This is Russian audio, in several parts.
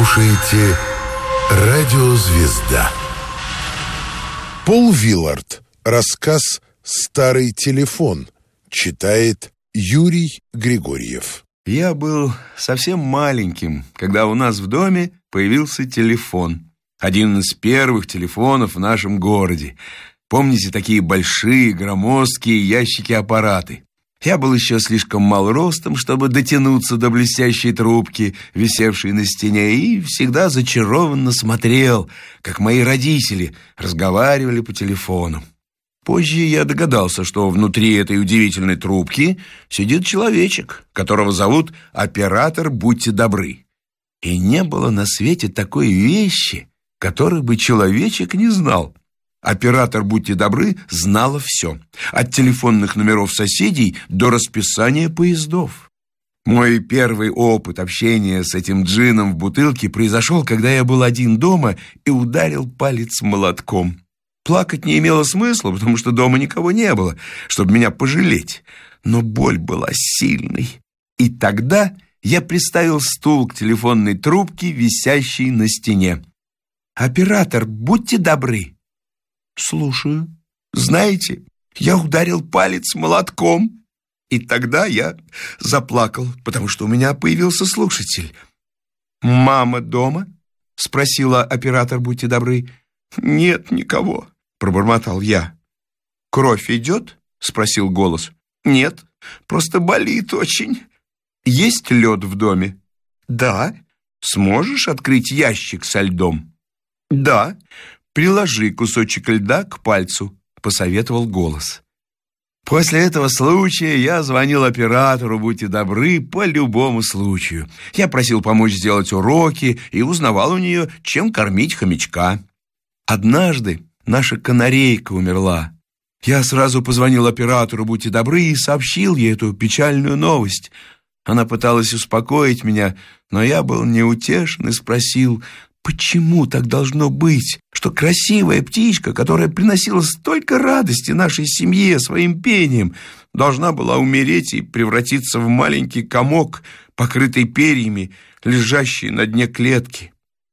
слушаете «Радиозвезда». Пол Виллард. Рассказ «Старый телефон». Читает Юрий Григорьев. Я был совсем маленьким, когда у нас в доме появился телефон. Один из первых телефонов в нашем городе. Помните, такие большие, громоздкие ящики-аппараты? Я был еще слишком мал ростом, чтобы дотянуться до блестящей трубки, висевшей на стене, и всегда зачарованно смотрел, как мои родители разговаривали по телефону. Позже я догадался, что внутри этой удивительной трубки сидит человечек, которого зовут оператор «Будьте добры». И не было на свете такой вещи, которой бы человечек не знал. Оператор «Будьте добры» знала все, от телефонных номеров соседей до расписания поездов. Мой первый опыт общения с этим джинном в бутылке произошел, когда я был один дома и ударил палец молотком. Плакать не имело смысла, потому что дома никого не было, чтобы меня пожалеть. Но боль была сильной. И тогда я приставил стул к телефонной трубке, висящей на стене. «Оператор, будьте добры». «Слушаю. Знаете, я ударил палец молотком». И тогда я заплакал, потому что у меня появился слушатель. «Мама дома?» — спросила оператор «Будьте добры». «Нет никого», — пробормотал я. «Кровь идет?» — спросил голос. «Нет, просто болит очень». «Есть лед в доме?» «Да». «Сможешь открыть ящик со льдом?» «Да». «Приложи кусочек льда к пальцу», — посоветовал голос. После этого случая я звонил оператору «Будьте добры» по любому случаю. Я просил помочь сделать уроки и узнавал у нее, чем кормить хомячка. Однажды наша канарейка умерла. Я сразу позвонил оператору «Будьте добры» и сообщил ей эту печальную новость. Она пыталась успокоить меня, но я был неутешен и спросил, почему так должно быть, что красивая птичка, которая приносила столько радости нашей семье своим пением, должна была умереть и превратиться в маленький комок, покрытый перьями, лежащий на дне клетки.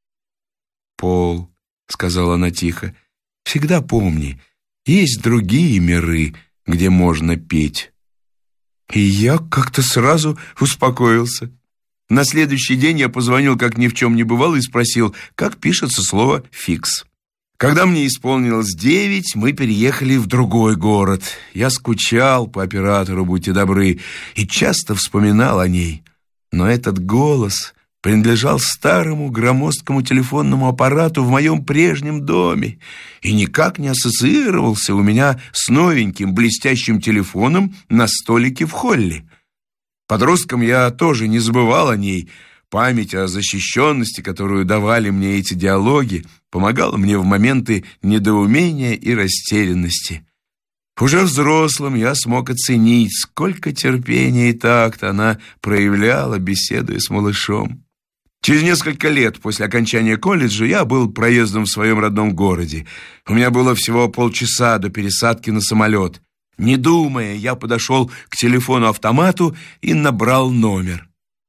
«Пол», — сказала она тихо, — «всегда помни, есть другие миры, где можно петь». И я как-то сразу успокоился. На следующий день я позвонил, как ни в чем не бывало, и спросил, как пишется слово «фикс». Когда мне исполнилось 9, мы переехали в другой город. Я скучал по оператору «Будьте добры» и часто вспоминал о ней. Но этот голос принадлежал старому громоздкому телефонному аппарату в моем прежнем доме и никак не ассоциировался у меня с новеньким блестящим телефоном на столике в холле. Подростком я тоже не забывал о ней. Память о защищенности, которую давали мне эти диалоги, помогала мне в моменты недоумения и растерянности. Уже взрослым я смог оценить, сколько терпения и такта она проявляла, беседуя с малышом. Через несколько лет после окончания колледжа я был проездом в своем родном городе. У меня было всего полчаса до пересадки на самолет. Не думая, я подошел к телефону-автомату и набрал номер.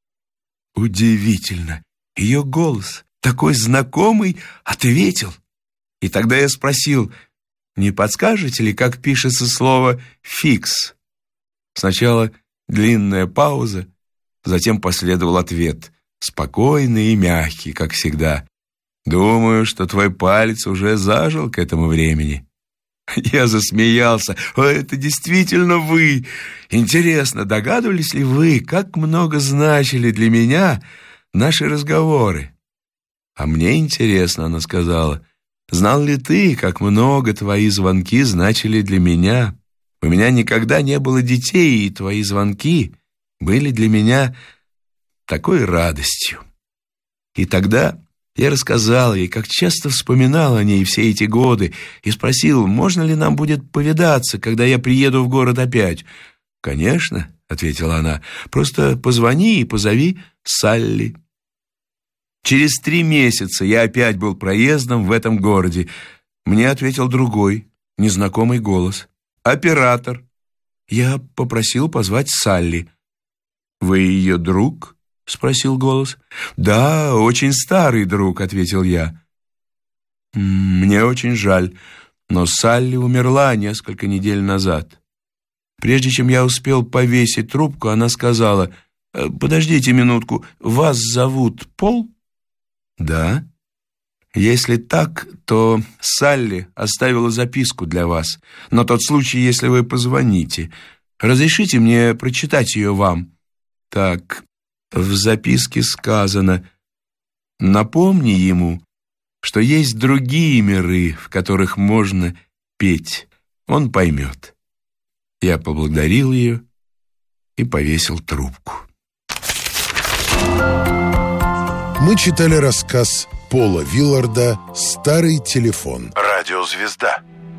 Удивительно, ее голос, такой знакомый, ответил. И тогда я спросил, не подскажете ли, как пишется слово «фикс»? Сначала длинная пауза, затем последовал ответ, спокойный и мягкий, как всегда. «Думаю, что твой палец уже зажил к этому времени». Я засмеялся. «О, это действительно вы! Интересно, догадывались ли вы, как много значили для меня наши разговоры?» «А мне интересно», — она сказала, «знал ли ты, как много твои звонки значили для меня? У меня никогда не было детей, и твои звонки были для меня такой радостью». И тогда я рассказал ей, как часто вспоминал о ней все эти годы, и спросил, можно ли нам будет повидаться, когда я приеду в город опять. «Конечно», — ответила она, — «просто позвони и позови Салли». Через 3 месяца я опять был проездом в этом городе. Мне ответил другой, незнакомый голос. «Оператор». Я попросил позвать Салли. «Вы ее друг?» — спросил голос. «Да, очень старый друг», — ответил я. «Мне очень жаль, но Салли умерла несколько недель назад». Прежде чем я успел повесить трубку, она сказала: «Подождите минутку, вас зовут Пол?» «Да». «Если так, то Салли оставила записку для вас, на тот случай, если вы позвоните. Разрешите мне прочитать ее вам?» «Так, в записке сказано: напомни ему, что есть другие миры, в которых можно петь. Он поймет». Я поблагодарил ее и повесил трубку. Мы читали рассказ Пола Вилларда «Старый телефон». Радиозвезда.